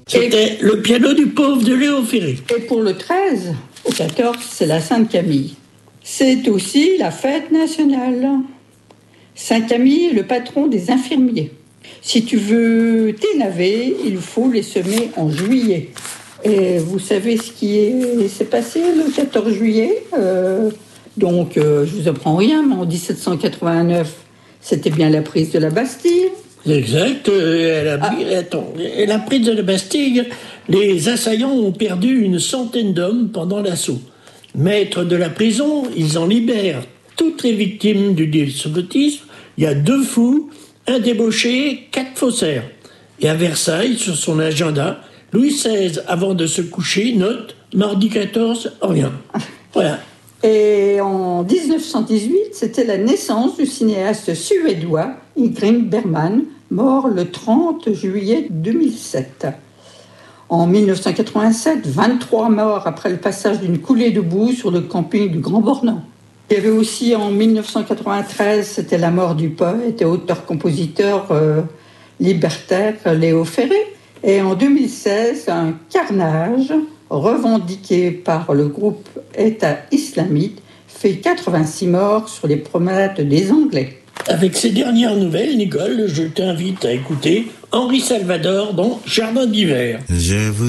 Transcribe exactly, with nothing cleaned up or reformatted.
C'était le piano du pauvre de Léo Ferré. Et pour le treize, au quatorze, c'est la Sainte-Camille. C'est aussi la fête nationale. Saint-Camille est le patron des infirmiers. Si tu veux tes navets, il faut les semer en juillet. Et vous savez ce qui est, s'est passé le quatorze juillet euh, Donc, euh, je vous apprends rien, mais en dix-sept cent quatre-vingt-neuf, c'était bien la prise de la Bastille. Exact. Elle a, pris, ah. attends, elle a pris de la Bastille. Les assaillants ont perdu une centaine d'hommes pendant l'assaut. Maîtres de la prison, ils en libèrent toutes les victimes du despotisme. Il y a deux fous, un débauché, quatre faussaires. Et à Versailles, sur son agenda, Louis seize, avant de se coucher, note mardi quatorze, rien. Voilà. Et en dix-neuf cent dix-huit, c'était la naissance du cinéaste suédois Ingrid Bergman, mort le trente juillet deux mille sept. En dix-neuf cent quatre-vingt-sept, vingt-trois morts après le passage d'une coulée de boue sur le camping du Grand Bornand. Il y avait aussi en dix-neuf cent quatre-vingt-treize, c'était la mort du poète et auteur-compositeur euh, libertaire Léo Ferré. Et en deux mille seize, un carnage revendiqué par le groupe État islamique fait quatre-vingt-six morts sur les promenades des Anglais. Avec ces dernières nouvelles, Nicole, je t'invite à écouter Henri Salvador dans Jardin d'hiver. Je vous